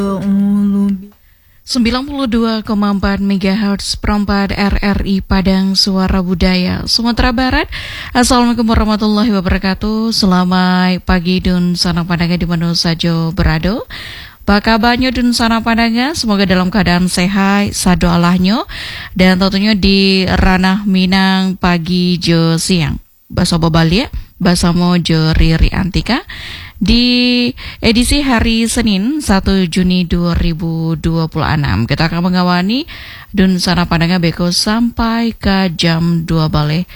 92,4 MHz perempat RRI Padang Suara Budaya Sumatera Barat. Assalamualaikum warahmatullahi wabarakatuh. Selamat pagi dun sana padanga di mana saja berada. Kabarnya dun sana padanga, semoga dalam keadaan sehat, sado Allahnya, dan tentunya di ranah Minang pagi jo siang. Bahasa Bobalia, bahasa Mojo Riri Antika. Di edisi hari Senin 1 Juni 2026 kita akan mengawani Dun Sana Padanga Beko sampai ke jam 2 balik